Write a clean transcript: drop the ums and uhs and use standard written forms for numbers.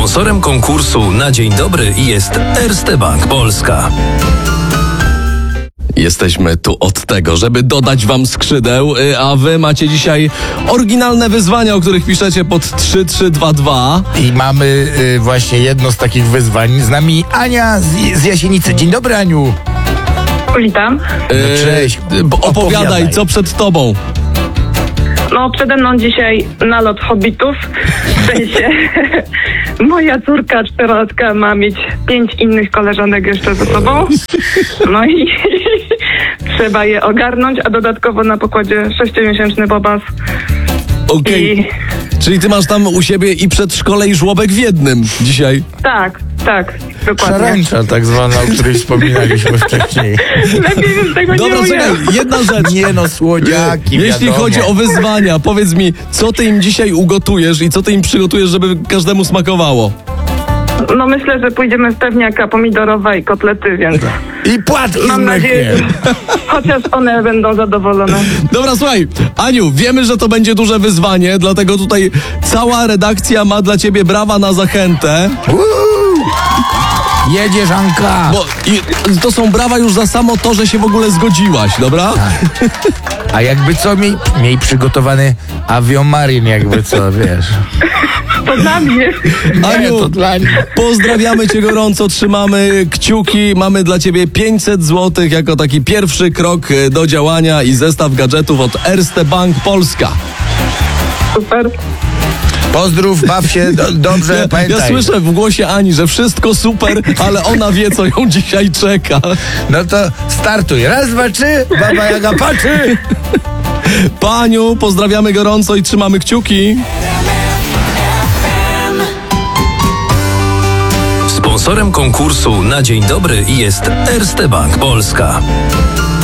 Sponsorem konkursu na dzień dobry jest Erste Bank Polska. Jesteśmy tu od tego, żeby dodać wam skrzydeł, a wy macie dzisiaj oryginalne wyzwania, o których piszecie pod 3322. I mamy właśnie jedno z takich wyzwań. Z nami Ania z Jasienicy. Dzień dobry, Aniu. Witam. Cześć. Opowiadaj, co przed tobą. No, przede mną dzisiaj nalot hobbitów. W sensie moja córka 4-latka ma mieć 5 innych koleżanek jeszcze ze sobą. No i trzeba je ogarnąć, a dodatkowo na pokładzie 6-miesięczny bobas. Okej. Czyli ty masz tam u siebie i przedszkole, i żłobek w jednym dzisiaj. Tak, dokładnie. Szarańcza tak zwana, o której wspominaliśmy wcześniej. Lepiej bym tego Dobra, nie czekaj, ujęła. jedna rzecz. Nie no, słodziaki, Jeśli wiadomo. chodzi o wyzwania, powiedz mi, co ty im dzisiaj ugotujesz i co ty im przygotujesz, żeby każdemu smakowało? No myślę, że pójdziemy w pewniaka pomidorowa i kotlety, więc I płatki z mam nadzieję, mlekiem. chociaż one będą zadowolone. Dobra, słuchaj, Aniu, wiemy, że to będzie duże wyzwanie, dlatego tutaj cała redakcja ma dla ciebie brawa na zachętę. Jedziesz, Anka. Bo to są brawa już za samo to, że się w ogóle zgodziłaś, dobra? A jakby co, miej przygotowany aviomarin, jakby co, wiesz. To dla mnie. Aniu, to dla nich. pozdrawiamy cię gorąco, trzymamy kciuki, mamy dla ciebie 500 zł jako taki pierwszy krok do działania i zestaw gadżetów od Erste Bank Polska. Super. Pozdrów, baw się, dobrze, Ja pamiętaj. słyszę w głosie Ani, że wszystko super, ale ona wie, co ją dzisiaj czeka. No to startuj. Raz, dwa, trzy, baba Jaga patrzy. Paniu, pozdrawiamy gorąco i trzymamy kciuki. Sponsorem konkursu na dzień dobry jest Erste Bank Polska.